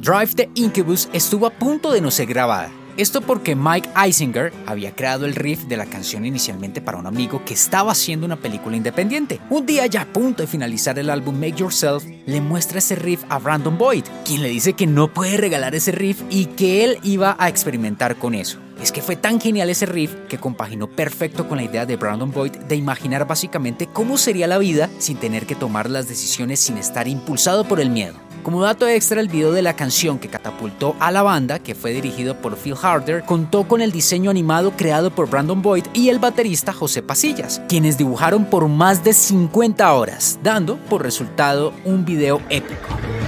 Drive de Incubus estuvo a punto de no ser grabada. Esto porque Mike Eisinger había creado el riff de la canción inicialmente para un amigo que estaba haciendo una película independiente. Un día, ya a punto de finalizar el álbum Make Yourself, le muestra ese riff a Brandon Boyd, quien le dice que no puede regalar ese riff y que él iba a experimentar con eso. Es que fue tan genial ese riff que compaginó perfecto con la idea de Brandon Boyd de imaginar básicamente cómo sería la vida sin tener que tomar las decisiones sin estar impulsado por el miedo. Como dato extra, el video de la canción que catapultó a la banda, que fue dirigido por Phil Harder, contó con el diseño animado creado por Brandon Boyd y el baterista José Pasillas, quienes dibujaron por más de 50 horas, dando por resultado un video épico.